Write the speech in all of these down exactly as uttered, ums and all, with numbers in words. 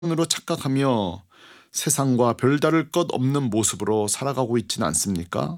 으로 착각하며 세상과 별다를 것 없는 모습으로 살아가고 있지는 않습니까?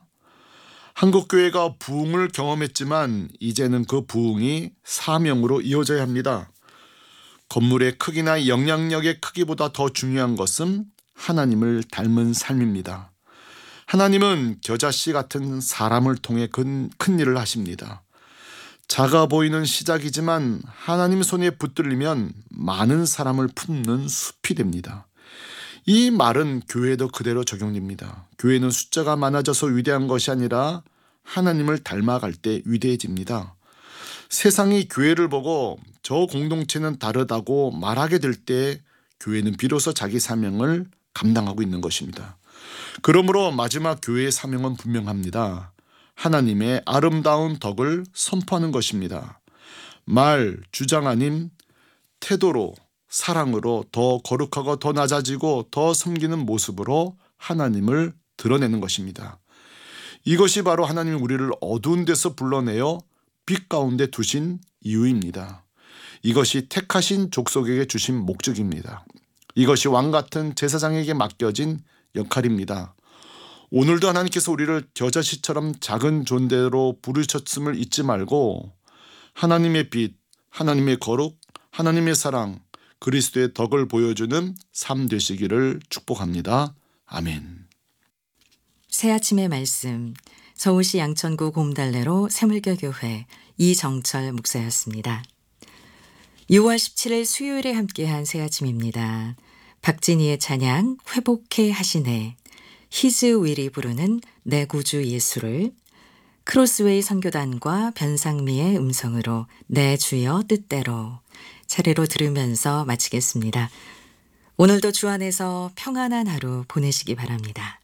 한국교회가 부흥을 경험했지만 이제는 그 부흥이 사명으로 이어져야 합니다. 건물의 크기나 영향력의 크기보다 더 중요한 것은 하나님을 닮은 삶입니다. 하나님은 겨자씨 같은 사람을 통해 큰, 큰 일을 하십니다. 작아 보이는 시작이지만 하나님 손에 붙들리면 많은 사람을 품는 숲이 됩니다. 이 말은 교회에도 그대로 적용됩니다. 교회는 숫자가 많아져서 위대한 것이 아니라 하나님을 닮아갈 때 위대해집니다. 세상이 교회를 보고 저 공동체는 다르다고 말하게 될 때 교회는 비로소 자기 사명을 감당하고 있는 것입니다. 그러므로 마지막 교회의 사명은 분명합니다. 하나님의 아름다운 덕을 선포하는 것입니다. 말, 주장 아닌 태도로, 사랑으로 더 거룩하고 더 낮아지고 더 섬기는 모습으로 하나님을 드러내는 것입니다. 이것이 바로 하나님이 우리를 어두운 데서 불러내어 빛 가운데 두신 이유입니다. 이것이 택하신 족속에게 주신 목적입니다. 이것이 왕 같은 제사장에게 맡겨진 역할입니다. 오늘도 하나님께서 우리를 겨자씨처럼 작은 존재로 부르셨음을 잊지 말고 하나님의 빛, 하나님의 거룩, 하나님의 사랑, 그리스도의 덕을 보여주는 삶 되시기를 축복합니다. 아멘. 새아침의 말씀, 서울시 양천구 곰달래로 새물교 교회 이정철 목사였습니다. 유월 십칠일 수요일에 함께한 새아침입니다. 박진희의 찬양 회복해 하시네, 히즈 윌이 부르는 내 구주 예수를, 크로스웨이 선교단과 변상미의 음성으로 내 주여 뜻대로 차례로 들으면서 마치겠습니다. 오늘도 주 안에서 평안한 하루 보내시기 바랍니다.